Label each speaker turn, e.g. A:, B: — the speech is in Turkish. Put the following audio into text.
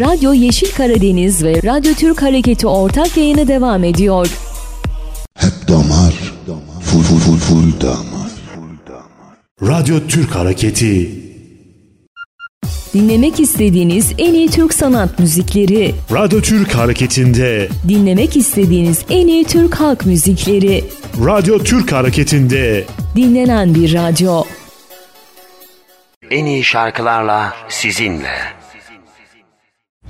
A: Radyo Yeşil Karadeniz ve Radyo Türk Hareketi ortak yayını devam ediyor.
B: Hep damar, full damar.
C: Radyo Türk Hareketi.
A: Dinlemek istediğiniz en iyi Türk sanat müzikleri.
C: Radyo Türk Hareketi'nde.
A: Dinlemek istediğiniz en iyi Türk halk müzikleri.
C: Radyo Türk Hareketi'nde.
A: Dinlenen bir radyo.
D: En iyi şarkılarla sizinle.